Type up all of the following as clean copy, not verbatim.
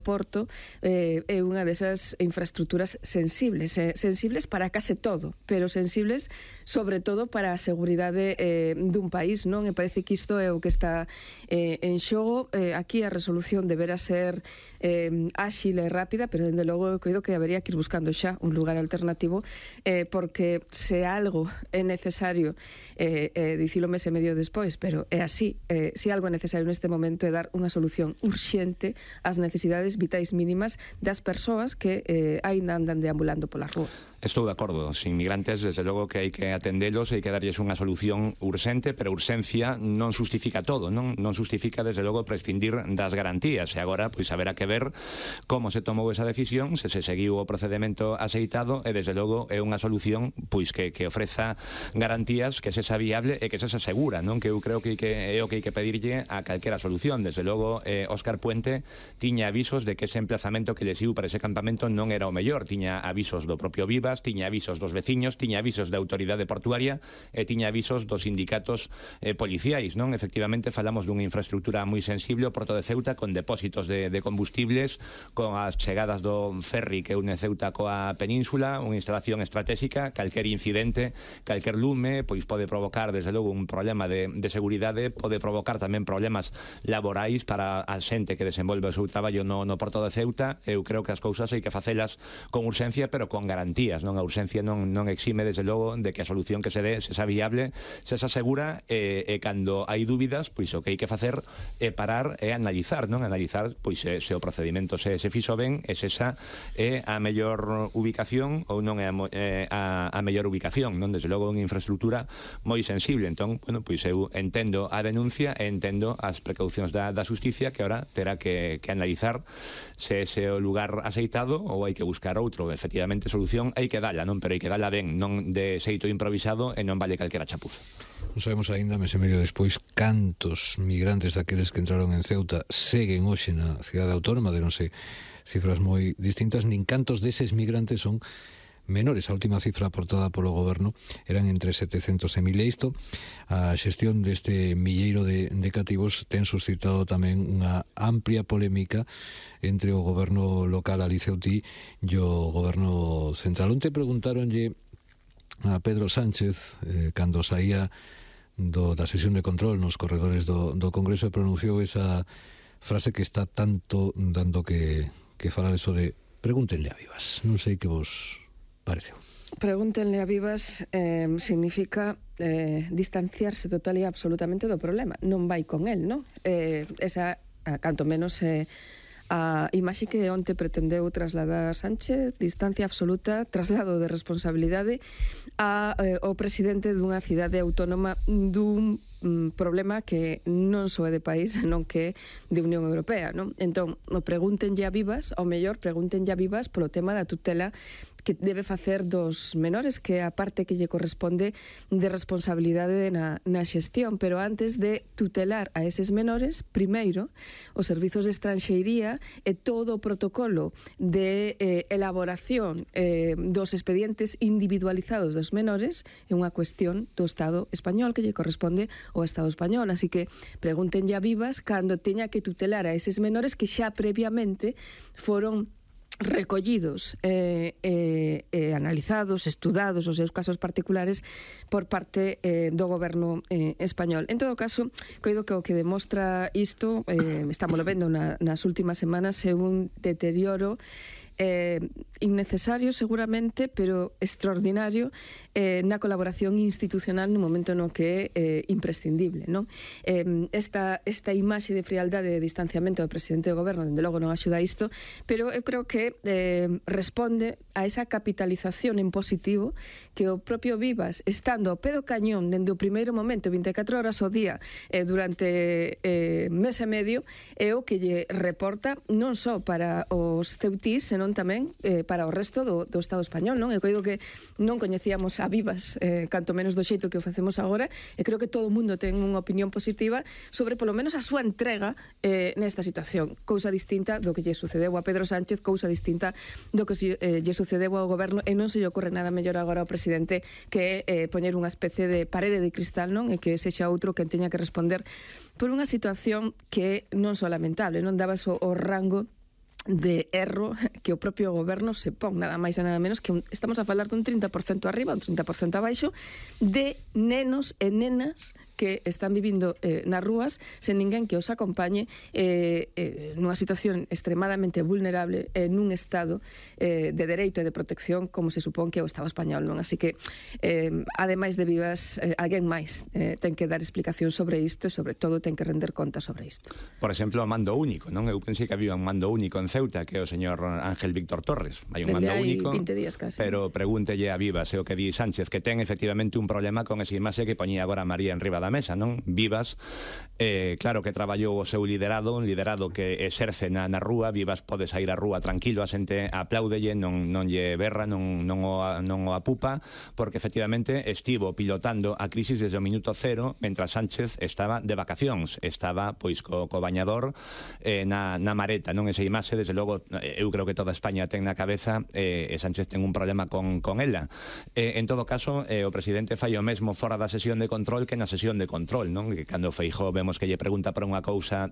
Porto é unha desas infraestructuras sensibles para case todo, pero sensibles sobre todo para a seguridade dun país, non? E parece que isto é o que está en xogo. Aquí a resolución deberá ser áxil e rápida, pero dende logo eu coido que habería que ir buscando xa un lugar alternativo, porque se algo é necesario, dicilo mes e medio despois, pero é así, se algo é necesario neste momento é dar unha solución urxente ás necesidades vitais mínimas das persoas que aínda andan deambulando polas rúas. Estou de acordo, os inmigrantes desde logo que hai que atendelos, hai que darlles unha solución urxente, pero urxencia non justifica todo, non justifica desde logo prescindir das garantías, e agora pois haberá que ver como se tomou esa decisión, se seguiu o procedimento aceitado, e desde logo é unha solución pois que ofreza garantías, que sexa viable e que sexa segura, non? Que eu creo que é o que hai que pedirlle a calquera solución. Desde logo Óscar Puente tiña avisos de que ese emplazamento que lesiu para ese campamento non era o mellor. Tiña avisos do propio Vivas, tiña avisos dos veciños, tiña avisos da autoridade portuaria e tiña avisos dos sindicatos policiais, non? Efectivamente, falamos dunha infraestructura moi sensible, o Porto de Ceuta, con depósitos de combustibles, con as chegadas do ferry que une Ceuta coa península, unha instalación estratégica. Calquer incidente, calquer lume, pois pode provocar, desde logo, un problema de seguridade, pode provocar tamén problemas laborais para a xente que desenvolve o seu traballo no Porto de Ceuta. Eu creo que as cousas hai que facelas con urxencia, pero con garantías, non? A urxencia non exime, desde logo, de que a solución que se dé sexa viable, sexa segura, e cando hai dúbidas, pois o que hai que facer é parar e analizar, non? Analizar, pois, se o procedimento se fixo ben, e se esa é a mellor ubicación ou non é a mellor ubicación, non? Desde logo, unha infraestructura moi sensible. Entón, bueno, pois eu entendo a denuncia e entendo as precaucións da xusticia, que ahora terá que analizar se ese é o lugar aceitado ou hai que buscar outro. Efectivamente, solución hai que dala, non? Pero hai que dala ben, non de xeito improvisado, e non vale calquera chapuza. Non sabemos aínda, mes e medio despois, cantos migrantes daqueles que entraron en Ceuta seguen hoxe na cidade autónoma, deronse cifras moi distintas, nin cantos deses migrantes son menores. A última cifra aportada polo goberno eran entre 700 e 1000, e isto, a xestión deste milleiro de cativos ten suscitado tamén unha amplia polémica entre o goberno local ali ceutí e o goberno central. Onte preguntáronlle a Pedro Sánchez, cando saía da sesión de control nos corredores do Congreso, e pronunciou esa frase que está tanto dando que falar, eso de pregúntenle a Vivas. Non sei que vos pareceu. Pregúntenle a Vivas significa distanciarse total e absolutamente do problema. Non vai con el, non? Esa, canto menos, a imaxe que onte pretendeu trasladar Sánchez, distancia absoluta, traslado de responsabilidade ao presidente dunha cidade autónoma dun problema que non só é de país, senón que é de Unión Europea, non? Entón, pregúntenlle a Vivas, ao mellor pregúntenlle a Vivas polo tema da tutela que debe facer dos menores, que é a parte que lle corresponde de responsabilidade na xestión. Pero antes de tutelar a eses menores, primeiro, os servizos de estranxeiría e todo o protocolo de elaboración dos expedientes individualizados dos menores é unha cuestión do Estado español, que lle corresponde ao Estado español. Así que pregúntenlle a Vivas cando teña que tutelar a eses menores que xa previamente foron recollidos analizados, estudados os seus casos particulares por parte do goberno español. En todo caso, coido que o que demostra isto, estámoslo vendo nas últimas semanas, é un deterioro innecesario seguramente, pero extraordinario na colaboración institucional no momento no que é imprescindible, non? Esta imaxe de frialdade e de distanciamento do presidente do goberno, dende logo non axuda a isto, pero eu creo que responde a esa capitalización en positivo que o propio Vivas, estando ao pé do cañón dende o primeiro momento, 24 horas ao día, durante mes e medio, é o que lle reporta non só para os ceutís, senón tamén para o resto do Estado español, non? Eu creo que non coñecíamos a Vivas, canto menos do xeito que o facemos agora, e creo que todo o mundo ten unha opinión positiva sobre polo menos a súa entrega nesta situación, cousa distinta do que lle sucedeu a Pedro Sánchez, cousa distinta do que lle sucedeu ao goberno, e non se lle ocorre nada mellor agora ao presidente que poñer unha especie de parede de cristal, non? E que sexa outro quen teña que responder por unha situación que non só lamentable, non dabas o rango de erro que o propio goberno se pon, nada máis e nada menos que estamos a falar dun 30% arriba, un 30% abaixo de nenos e nenas que están vivindo nas rúas sen ninguén que os acompañe nunha situación extremadamente vulnerable nun estado de dereito e de protección como se supón que é o Estado español, non? Así que ademais de Vivas, alguén máis ten que dar explicación sobre isto e sobre todo ten que render conta sobre isto. Por exemplo, o mando único, non? Eu pensei que había un mando único en Ceuta, que é o señor Ángel Víctor Torres. Hai un mando único, 20 días casi. Pero pregúntelle a Vivas o que di Sánchez, que ten efectivamente un problema con esa imaxe que poñía agora María en riba da mesa, non? Vivas, claro que traballou o seu liderado, un liderado que exerce na rúa. Vivas pode sair á rúa tranquilo, a xente apláudelle, non lle berra, non o apupa, porque efectivamente estivo pilotando a crisis desde o minuto cero, mentras Sánchez estaba de vacacións, estaba pois co bañador na mareta, non? Esa imaxe, desde logo, eu creo que toda España ten na cabeza, e Sánchez ten un problema con ela. En todo caso, o presidente fai o mesmo fora da sesión de control que na sesión de control, non? Que cando Feijóo vemos que lle pregunta por unha cousa,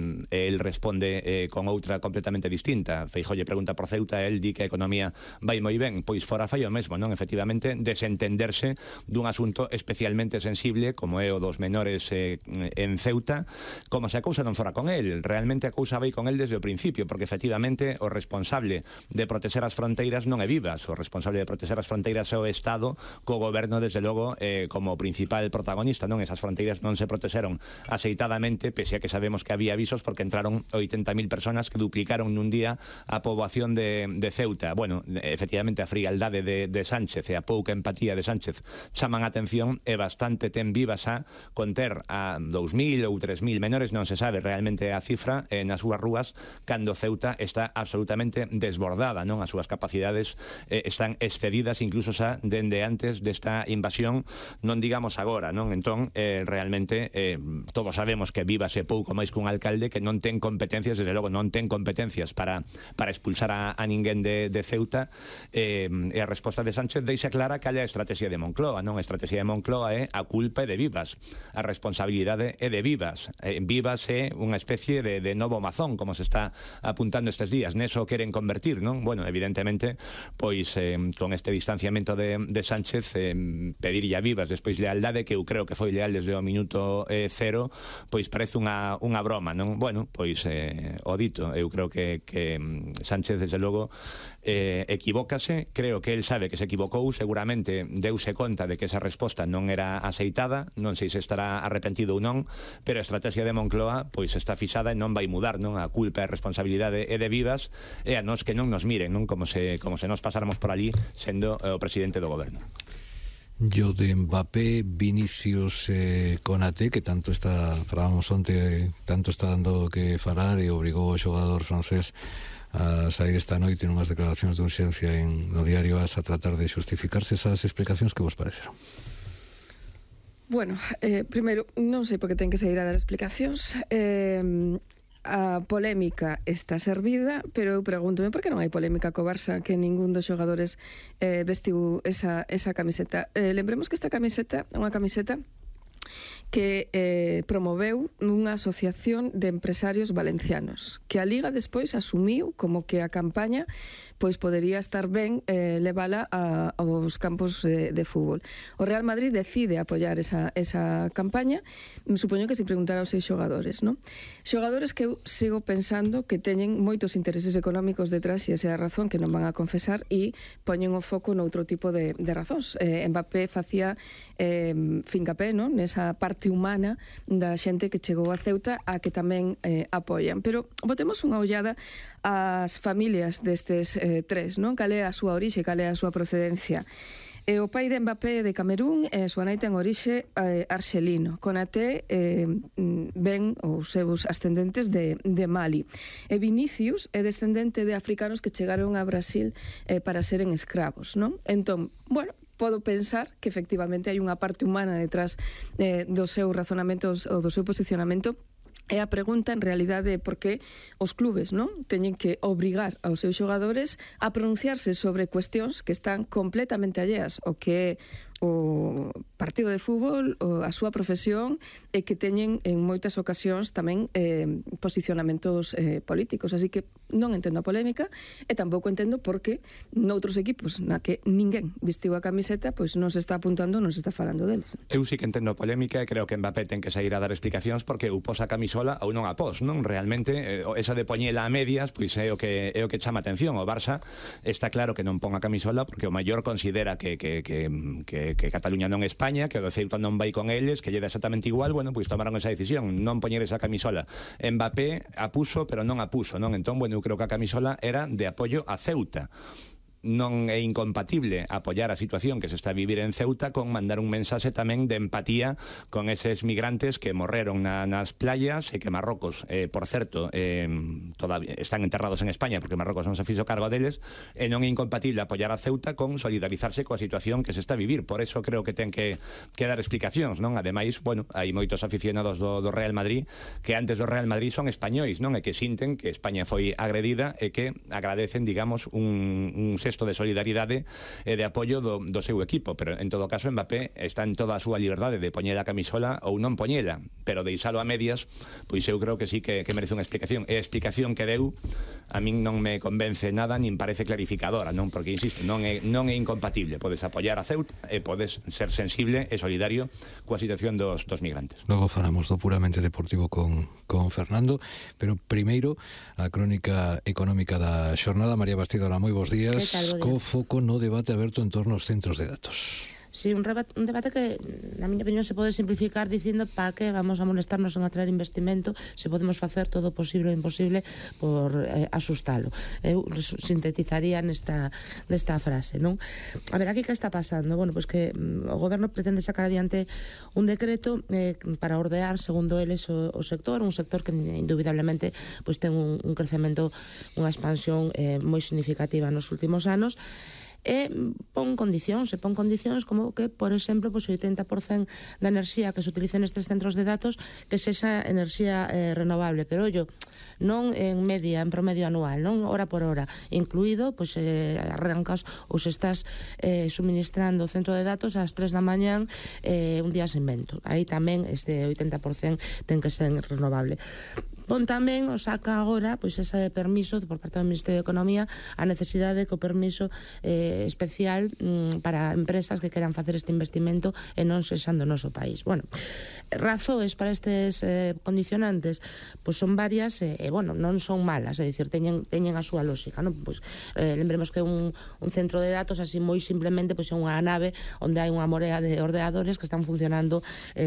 el responde con outra completamente distinta. Feijóo lle pregunta por Ceuta, el di que a economía vai moi ben, pois fora fai o mesmo, non? Efectivamente, desentenderse dun asunto especialmente sensible como é o dos menores en Ceuta, como se a cousa non fora con el. Realmente a cousa vai con el desde o principio, porque efectivamente o responsable de proteger as fronteiras non é Vivas, o responsable de proteger as fronteiras é o Estado, co goberno desde logo como principal protagonista, non? Esas fronteiras non se protexeron axeitadamente, pese a que sabemos que había avisos, porque entraron 80.000 personas que duplicaron nun día a poboación de Ceuta. Bueno, efectivamente a frialdade de Sánchez e a pouca empatía de Sánchez chaman a atención, e bastante ten Vivas a conter a 2.000 ou 3.000 menores, non se sabe realmente a cifra, nas súas rúas, cando Ceuta está absolutamente desbordada, non? As súas capacidades están excedidas incluso xa dende antes desta invasión, non digamos agora, non? Entón, realmente todos sabemos que Vivas é pouco máis que un alcalde que non ten competencias, desde logo non ten competencias para expulsar a ninguén de Ceuta, e a resposta de Sánchez deixa clara que é a estrategia de Moncloa, non? A estrategia de Moncloa é a culpa é de Vivas, a responsabilidade é de Vivas. Vivas é unha especie de novo Mazón, como se está apuntando estes días, neso queren convertir, non? Bueno, evidentemente, pois con este distanciamento de Sánchez, pedirlle a Vivas despois lealdade, que eu creo que foi leal desde o minuto cero, pois parece unha broma, non? Bueno, pois o dito, eu creo que Sánchez, desde logo, equivócase. Creo que el sabe que se equivocou, seguramente deuse conta de que esa resposta non era aceitada, non sei se estará arrepentido ou non, pero a estrategia de Moncloa pois está fixada e non vai mudar, non? A culpa e a responsabilidade é de Vivas, e a nos que non nos miren, non? Como se nos pasáramos por ali sendo o presidente do goberno. Yo de Mbappé, Vinicius, Konaté, que tanto falábamos onte, tanto está dando que falar, e obrigou o xogador francés a sair esta noite nunhas declaracións de urxencia no diario AS a tratar de xustificarse. Esas explicacións que vos pareceron? Bueno, primeiro, non sei por que ten que sair a dar explicacións. A polémica está servida, pero eu pregúntome por que non hai polémica co Barça, que ningún dos xogadores vestiu esa camiseta. Lembremos que esta camiseta é unha camiseta que promoveu unha asociación de empresarios valencianos, que a Liga despois asumiu como que a campaña pois podería estar ben levala aos campos de fútbol. O Real Madrid decide apoiar esa campaña, supoño que se preguntara aos seus xogadores, non? Xogadores que eu sigo pensando que teñen moitos intereses económicos detrás, e esa é a razón que non van a confesar, e poñen o foco noutro tipo de razóns. Mbappé facía fincapé, non? Nesa parte humana da xente que chegou a Ceuta, a que tamén apoian. Pero botemos unha ollada ás familias destes tres, non? Cal é a súa orixe, cal é a súa procedencia. O pai de Mbappé é de Camerún e a súa nai ten orixe arxelino. Konaté ven os seus ascendentes de Mali. E Vinicius é descendente de africanos que chegaron a Brasil para seren escravos, non? Entón, bueno, podo pensar que efectivamente hai unha parte humana detrás dos seus razonamentos ou do seu posicionamento. E a pregunta, en realidade, é por que os clubes, non, teñen que obrigar aos seus xogadores a pronunciarse sobre cuestións que están completamente alleas o que é o partido de fútbol, a súa profesión, e que teñen en moitas ocasións tamén posicionamentos políticos. Así que non entendo a polémica e tampouco entendo por que noutros equipos na que ninguén vestiu a camiseta, pois non se está apuntando, non se está falando deles. Eu sí que entendo a polémica e creo que Mbappé ten que sair a dar explicacións porque ou pos a camisola ou non a pos, non? Realmente, esa de poñela a medias, pois é o que chama atención. O Barça está claro que non pon a camisola porque o maior considera que Cataluña non é España, que o Ceuta non vai con eles, que lle dá exactamente igual. Bueno, pois tomaron esa decisión, non poñer esa camisola. Mbappé apuso, pero non apuso, non? Entón, bueno, eu creo que a camisola era de apoio a Ceuta. Non é incompatible apoiar a situación que se está a vivir en Ceuta con mandar un mensaxe tamén de empatía con eses migrantes que morreron nas playas e que Marrocos, por certo, todavía están enterrados en España porque Marrocos non se fixo cargo deles, e non é incompatible apoiar a Ceuta con solidarizarse coa situación que se está a vivir. Por eso creo que ten que dar explicacións, non? Ademais, bueno, hai moitos aficionados do Real Madrid que antes do Real Madrid son españois, non? E que sinten que España foi agredida e que agradecen, digamos, un xesto de solidaridade e de apoio do seu equipo, pero en todo caso Mbappé está en toda a súa liberdade de poñer a camisola ou non poñela, pero deixalo a medias, pois eu creo que sí que merece unha explicación. E a explicación que deu a min non me convence nada, nin parece clarificadora, non? Porque, insisto, non é incompatible. Podes apoiar a Ceuta e podes ser sensible e solidario coa situación dos migrantes. Logo falamos do puramente deportivo con Fernando, pero primeiro a crónica económica da xornada. María Bastidora, moi bons días. Co foco no debate aberto en torno aos centros de datos. Sí, un debate que, na miña opinión, se pode simplificar dicindo para que vamos a molestarnos en atraer investimento se podemos facer todo o posible e imposible por asustalo. Eu sintetizaría nesta frase, non? A ver, aquí que está pasando? Bueno, pois que o goberno pretende sacar adiante un decreto para ordear, segundo eles, o sector, un sector que indubidablemente pois ten un crecemento, unha expansión moi significativa nos últimos anos, e pon condicións como que, por exemplo, pois o 80% da enerxía que se utiliza nestes centros de datos que sexa enerxía renovable, pero ollo, non en media, en promedio anual, non hora por hora, incluído, pois arrancas ou se estás suministrando o centro de datos ás 3 da mañán un día sen vento. Aí tamén este 80% ten que ser renovable. Pon tamén, o saca agora, pois ese permiso por parte do Ministerio de Economía, a necesidade que o permiso especial para empresas que queran facer este investimento e non sexan do noso país. Bueno, razoes para estes condicionantes, pois son varias e, bueno, non son malas, é dicir, teñen a súa lógica, non? Pois lembremos que un centro de datos así moi simplemente pois é unha nave onde hai unha morea de ordenadores que están funcionando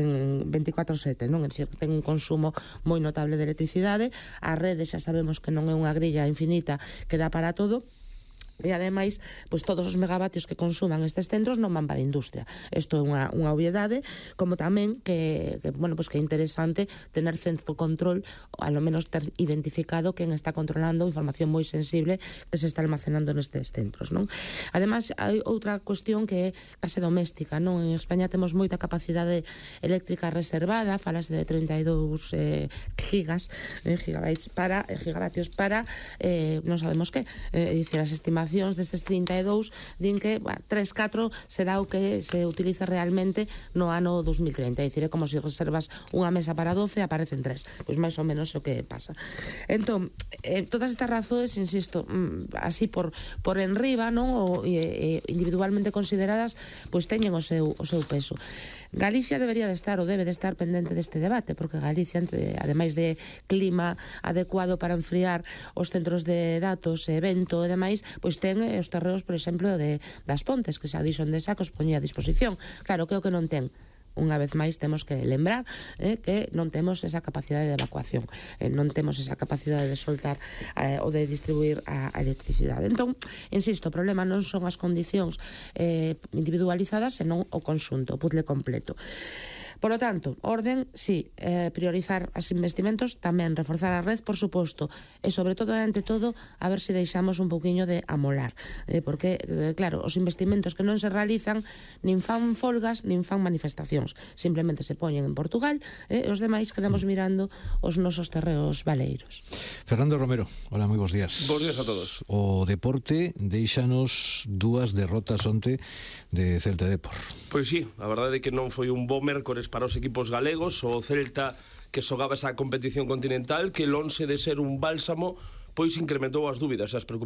en 24/7, non? É dicir, ten un consumo moi notable de electricidade. A rede xa sabemos que non é unha grilla infinita que dá para todo. E ademais, pois todos os megavatios que consuman estes centros non van para a industria. Isto é unha obviedade, como tamén que bueno, pois que é interesante tener centro control, ou ao menos ter identificado quen está controlando información moi sensible que se está almacenando nestes centros, non? Ademais, hai outra cuestión que é case doméstica, non? En España temos moita capacidade eléctrica reservada, falase de 32 gigavatios para non sabemos que, dicir, as estimacións destes 32 din que 3-4 será o que se utiliza realmente no ano 2030, é dicir, é como se reservas unha mesa para 12 aparecen 3, pois máis ou menos o que pasa. Entón, todas estas razoes, insisto, así por enriba, non, ou individualmente consideradas, pois teñen o seu peso. Galicia debería de estar ou debe de estar pendente deste debate, porque Galicia, ademais de clima adecuado para enfriar os centros de datos e vento e demais, pois ten os terreos, por exemplo, das Pontes, que xa dixo Endesa que os poñía a disposición. Claro, que é o que non ten. Unha vez máis temos que lembrar que non temos esa capacidade de evacuación, non temos esa capacidade de soltar ou de distribuir a electricidade. Entón, insisto, o problema non son as condicións individualizadas, senón o conxunto, o puzzle completo. Por lo tanto, orden, sí, priorizar os investimentos, tamén reforzar a red, por suposto, e sobre todo, ante todo, a ver se deixamos un poquinho de amolar, porque, claro, os investimentos que non se realizan nin fan folgas, nin fan manifestacións, simplemente se poñen en Portugal, e os demais quedamos mirando os nosos terreos baleiros. Fernando Romero, hola, moi bons días. Bos días a todos. O deporte deixanos 2 derrotas onte de Celta e Depor. Pois sí, a verdade é que non foi un bo mércores para os equipos galegos. O Celta, que xogaba esa competición continental, que lonxe de ser un bálsamo, pois incrementou as dúbidas e as preocupacións